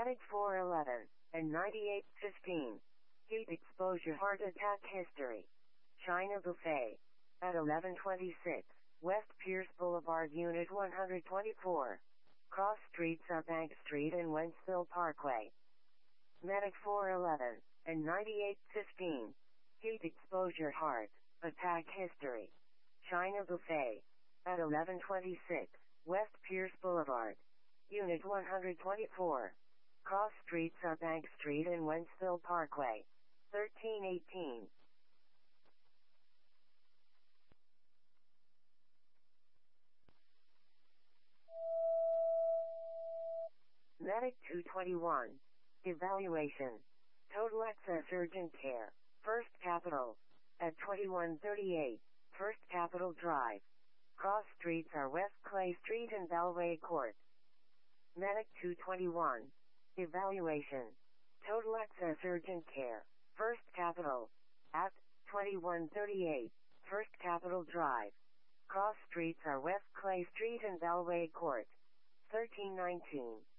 Medic 411 and 9815. Heat exposure heart attack history. China Buffet. At 1126, West Pierce Boulevard, Unit 124. Cross Streets are Bank Street and Wentzville Parkway. Medic 411 and 9815. Heat exposure heart attack history. China Buffet. At 1126, West Pierce Boulevard, Unit 124. Cross Streets are Bank Street and Wentzville Parkway. 1318. Medic 221. Evaluation. Total access urgent care. First Capital. At 2138, First Capital Drive. Cross streets are West Clay Street and Bellway Court. Medic 221. Evaluation. Total access urgent care. First Capital. At 2138, First Capital Drive. Cross streets are West Clay Street and Bellway Court. 1319.